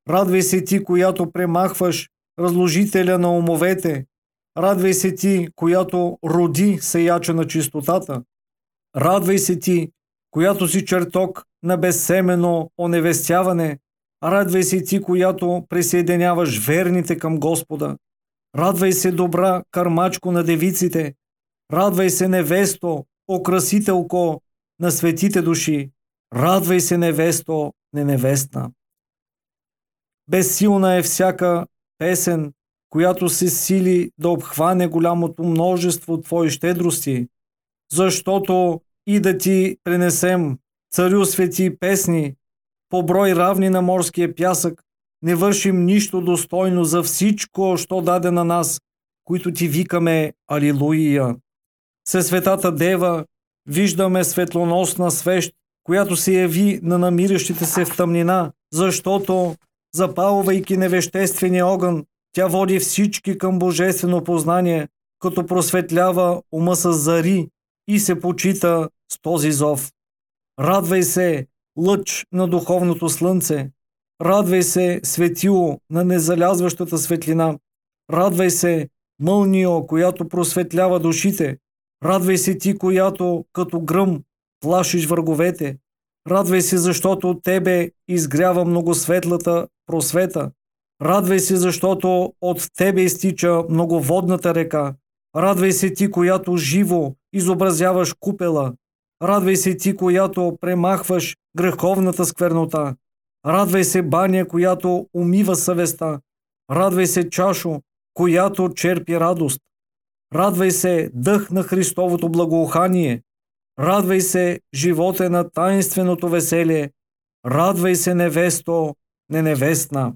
Радвай се ти, която премахваш разложителя на умовете. Радвай се ти, която роди сеяча на чистотата. Радвай се ти, която си чертог на безсемено оневестяване. Радвай се ти, която присъединяваш верните към Господа. Радвай се, добра кърмачко на девиците. Радвай се, невесто, окрасителко на светите души. Радвай се, невесто, невестна. Безсилна е всяка песен, която се сили да обхване голямото множество Твои щедрости, защото и да Ти пренесем, царю свети песни, по брой равни на морския пясък, не вършим нищо достойно за всичко, що даде на нас, които Ти викаме Алилуия. Със светата Дева виждаме светлоносна свещ, която се яви на намиращите се в тъмнина, защото, запалвайки невеществения огън, тя води всички към божествено познание, като просветлява ума с зари и се почита с този зов. Радвай се, лъч на духовното слънце! Радвай се, светило на незалязващата светлина! Радвай се, мълнио, която просветлява душите! Радвай се ти, която като гръм плашиш враговете! Радвай се, защото от тебе изгрява многосветлата просвета! Радвай се, защото от тебе изтича многоводната река! Радвай се ти, която живо изобразяваш купела! Радвай се ти, която премахваш греховната сквернота! Радвай се, баня, която умива съвестта! Радвай се, чашо, която черпи радост! Радвай се, дъх на Христовото благоухание! Радвай се, животе на таинственото веселие! Радвай се, невесто, невестна!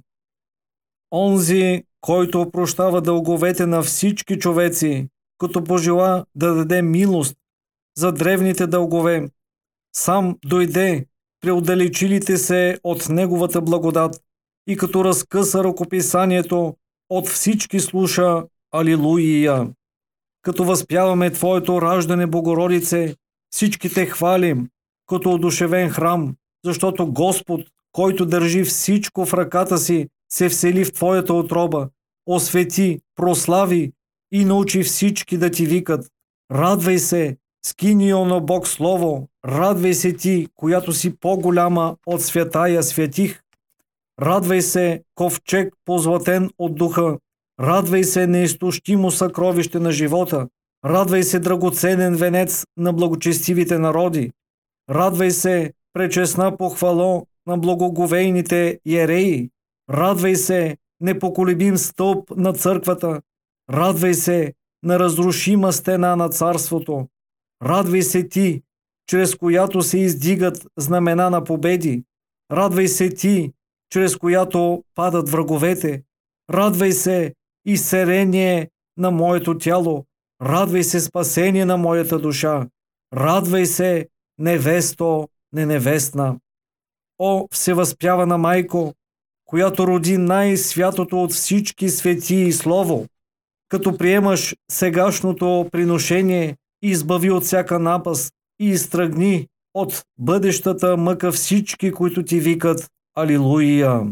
Онзи, който опрощава дълговете на всички човеци, като пожела да даде милост за древните дългове, сам дойде при отдалечилите се от неговата благодат и като разкъса ръкописанието, от всички слуша Алилуия. Като възпяваме Твоето раждане, Богородице, всички Те хвалим като одушевен храм, защото Господ, който държи всичко в ръката си, се всели в Твоята утроба, освети, прослави и научи всички да Ти викат. Радвай се, скинио на Бог Слово, радвай се ти, която си по-голяма от святая светих. Радвай се, ковчег позлатен от духа. Радвай се, неизтощимо съкровище на живота. Радвай се, драгоценен венец на благочестивите народи. Радвай се, пречестна похвало на благоговейните иереи. Радвай се, непоколебим стълб на църквата. Радвай се, неразрушима стена на царството. Радвай се ти, чрез която се издигат знамена на победи. Радвай се ти, чрез която падат враговете. Радвай се, изцеление на моето тяло. Радвай се, спасение на моята душа. Радвай се, невесто, невестна. О, всевъзпявана майко, която роди най-святото от всички свети и слово, като приемаш сегашното приношение, избави от всяка напаст и изтръгни от бъдещата мъка всички, които Ти викат Алилуия.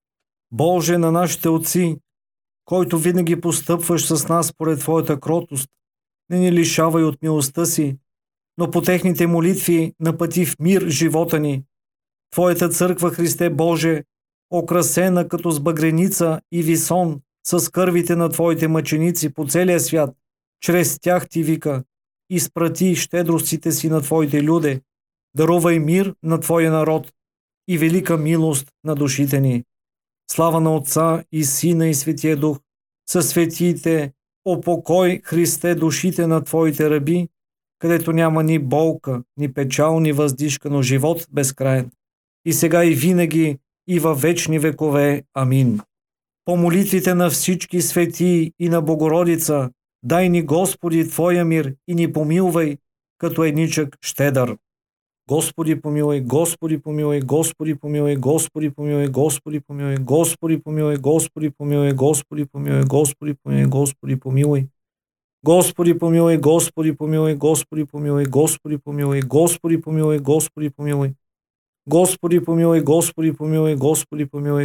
Боже на нашите отци, който винаги постъпваш с нас според Твоята кротост, не ни лишавай от милостта си, но по техните молитви напъти в мир живота ни. Твоята църква, Христе Боже, украсена като с багреница и висон, с кървите на Твоите мъченици по целия свят, чрез тях Ти вика: изпрати щедростите си на Твоите люде, дарувай мир на Твоя народ и велика милост на душите ни. Слава на Отца и Сина и Светия Дух, със светиите, упокой, Христе, душите на Твоите раби, където няма ни болка, ни печал, ни въздишка, но живот безкраен. И сега и винаги, и във вечни векове. Амин. По молитвите на всички светии и на Богородица, дай ни, Господи, Твоя мир и ни помилвай, като едничък щедър. Господи помилуй, Господи помилуй, Господи помилуй, Господи помилуй, Господи помилуй, Господи помилуй, Господи помилуй, Господи помилуй, Господи помилуй, Господи помилуй. Господи помилуй, Господи помилуй, Господи помилуй, Господи помилуй, Господи помилуй, Господи помилуй. Господи помилуй, Господи помилуй, Господи помилуй,